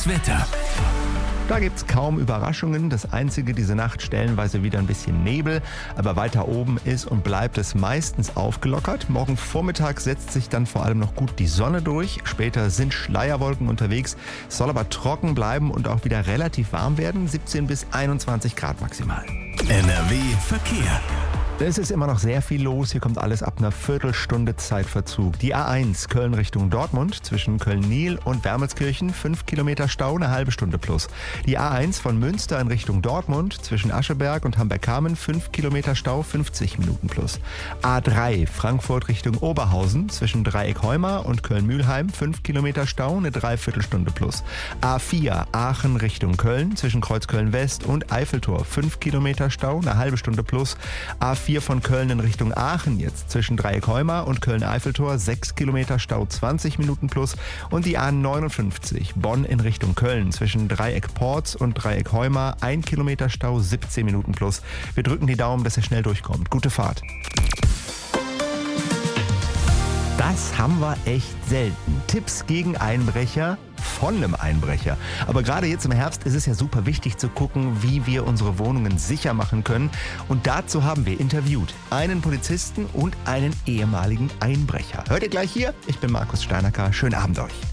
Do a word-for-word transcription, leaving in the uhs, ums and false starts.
Das Wetter. Da gibt's kaum Überraschungen. Das Einzige, diese Nacht stellenweise wieder ein bisschen Nebel, aber weiter oben ist und bleibt es meistens aufgelockert. Morgen Vormittag setzt sich dann vor allem noch gut die Sonne durch. Später sind Schleierwolken unterwegs. Es soll aber trocken bleiben und auch wieder relativ warm werden. siebzehn bis einundzwanzig Grad maximal. N R W Verkehr. Es ist immer noch sehr viel los. Hier kommt alles ab einer Viertelstunde Zeitverzug. Die A eins Köln Richtung Dortmund zwischen Köln-Niel und Wermelskirchen fünf Kilometer Stau, eine halbe Stunde plus. Die A eins von Münster in Richtung Dortmund zwischen Ascheberg und Hamberg-Kamen fünf Kilometer Stau, fünfzig Minuten plus. A drei Frankfurt Richtung Oberhausen zwischen Dreieck-Heumar und Köln-Mühlheim fünf Kilometer Stau, eine Dreiviertelstunde plus. A vier Aachen Richtung Köln zwischen Kreuzköln-West und Eiffeltor fünf Kilometer Stau, eine halbe Stunde plus. A vier von Köln in Richtung Aachen jetzt zwischen Dreieck-Heumar und Köln-Eiffeltor sechs Kilometer Stau, zwanzig Minuten plus. Und die A neunundfünfzig Bonn in Richtung Köln zwischen Dreieck-Porz und Dreieck-Heumar ein Kilometer Stau, siebzehn Minuten plus. Wir drücken die Daumen, dass ihr schnell durchkommt. Gute Fahrt. Das haben wir echt selten. Tipps gegen Einbrecher von einem Einbrecher. Aber gerade jetzt im Herbst ist es ja super wichtig zu gucken, wie wir unsere Wohnungen sicher machen können. Und dazu haben wir interviewt einen Polizisten und einen ehemaligen Einbrecher. Hört ihr gleich hier? Ich bin Markus Steinacker. Schönen Abend euch.